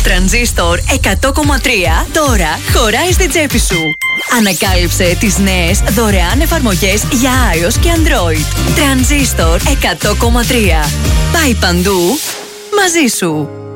τρανζίστορ 100,3 τώρα χωράει στην τσέπη σου. Ανακάλυψε τις νέες δωρεάν εφαρμογές για iOS και Android. Τρανζίστορ 100,3. Πάει παντού μαζί σου.